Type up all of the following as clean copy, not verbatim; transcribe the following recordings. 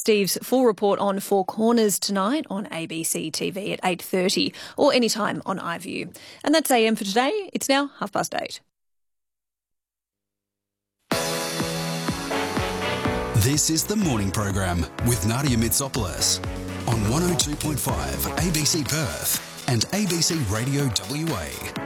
Steve's full report on Four Corners tonight on ABC TV at 8:30 or anytime on iView. And that's AM for today. It's now 8:30. This is the morning program with Nadia Mitsopoulos on 102.5 ABC Perth and ABC Radio WA.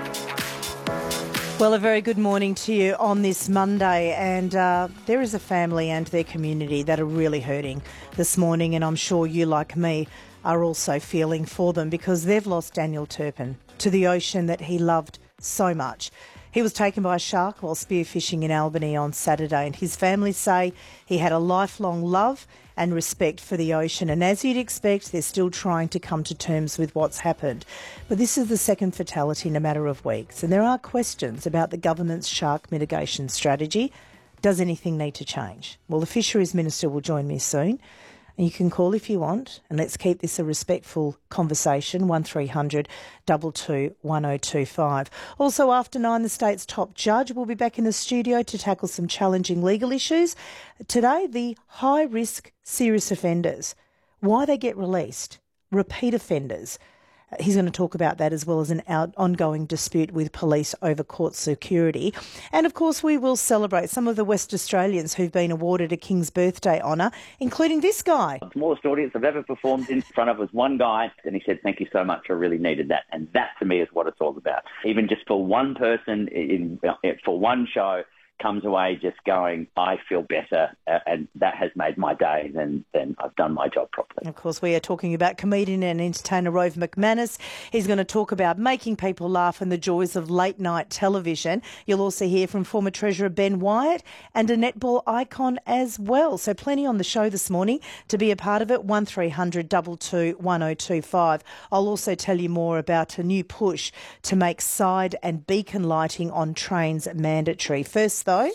Well, a very good morning to you on this Monday, and there is a family and their community that are really hurting this morning, and I'm sure you, like me, are also feeling for them because they've lost Daniel Turpin to the ocean that he loved so much. He was taken by a shark while spearfishing in Albany on Saturday, and his family say he had a lifelong love and respect for the ocean. And as you'd expect, they're still trying to come to terms with what's happened. But this is the second fatality in a matter of weeks, and there are questions about the government's shark mitigation strategy. Does anything need to change? Well, the Fisheries Minister will join me soon. And you can call if you want, and let's keep this a respectful conversation, 1300 22 1025. Also, after 9, the state's top judge will be back in the studio to tackle some challenging legal issues. Today, the high-risk serious offenders, why they get released, repeat offenders. He's going to talk about that, as well as an ongoing dispute with police over court security. And of course, we will celebrate some of the West Australians who've been awarded a King's Birthday honour, including this guy. The smallest audience I've ever performed in front of was one guy, and he said, "Thank you so much, I really needed that." And that to me is what it's all about. Even just for one person for one show, comes away just going, I feel better, and that has made my day, then I've done my job properly. Of course, we are talking about comedian and entertainer Rove McManus. He's going to talk about making people laugh and the joys of late-night television. You'll also hear from former Treasurer Ben Wyatt and a netball icon as well. So plenty on the show this morning. To be a part of it, 1300 22 1025. I'll also tell you more about a new push to make side and beacon lighting on trains mandatory. First, though,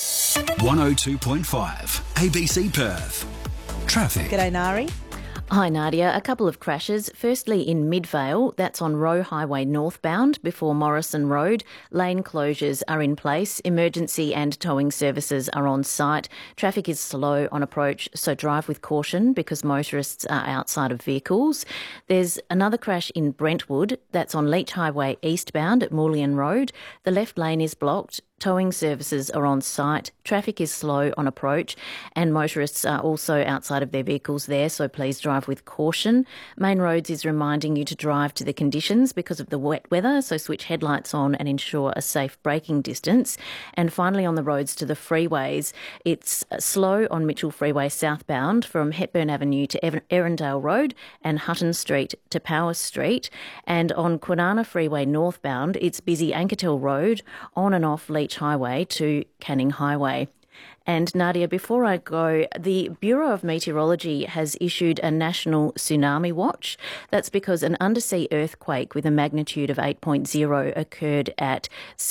102.5 ABC Perth. Traffic. G'day, Nari. Hi Nadia, a couple of crashes. Firstly in Midvale, that's on Roe Highway northbound before Morrison Road. Lane closures are in place. Emergency and towing services are on site. Traffic is slow on approach, so drive with caution because motorists are outside of vehicles. There's another crash in Brentwood, that's on Leach Highway eastbound at Mullion Road. The left lane is blocked. Towing services are on site. Traffic is slow on approach and motorists are also outside of their vehicles there, so please drive with caution. Main Roads is reminding you to drive to the conditions because of the wet weather, so switch headlights on and ensure a safe braking distance. And finally, on the roads to the freeways, it's slow on Mitchell Freeway southbound from Hepburn Avenue to Erindale Road and Hutton Street to Powers Street. And on Kwinana Freeway northbound, it's busy Anketel Road on and off Leach Highway to Canning Highway. And Nadia, before I go, the Bureau of Meteorology has issued a national tsunami watch. That's because an undersea earthquake with a magnitude of 8.0 occurred at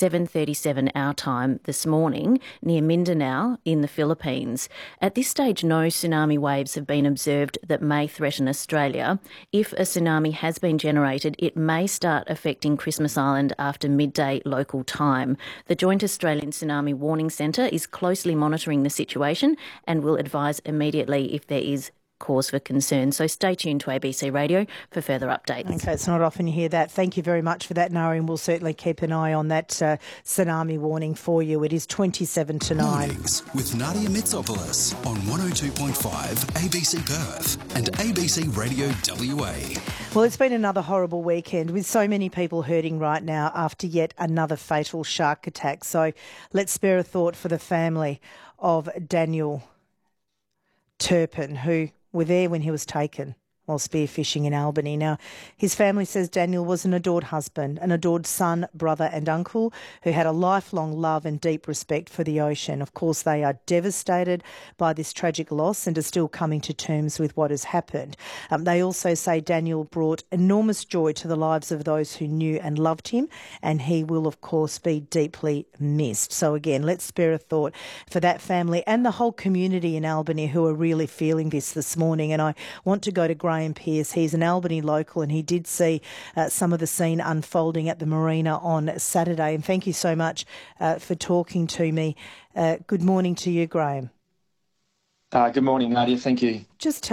7:37 our time this morning near Mindanao in the Philippines. At this stage, no tsunami waves have been observed that may threaten Australia. If a tsunami has been generated, it may start affecting Christmas Island after midday local time. The Joint Australian Tsunami Warning Centre is closely monitoring the situation and will advise immediately if there is cause for concern. So stay tuned to ABC Radio for further updates. Okay, it's not often you hear that. Thank you very much for that, Nari, and we'll certainly keep an eye on that tsunami warning for you. It is 27 to 9. Mornings with Nadia Mitsopoulos on 102.5 ABC Perth and ABC Radio WA. Well, it's been another horrible weekend with so many people hurting right now after yet another fatal shark attack. So let's spare a thought for the family of Daniel Turpin, who were there when he was taken while spearfishing in Albany. Now, his family says Daniel was an adored husband, an adored son, brother and uncle who had a lifelong love and deep respect for the ocean. Of course, they are devastated by this tragic loss and are still coming to terms with what has happened. They also say Daniel brought enormous joy to the lives of those who knew and loved him, and he will, of course, be deeply missed. So again, let's spare a thought for that family and the whole community in Albany who are really feeling this morning. And I want to go to Graham Pearce. He's an Albany local and he did see some of the scene unfolding at the marina on Saturday. And thank you so much for talking to me. Good morning to you, Graham. Good morning, Nadia. Thank you. Just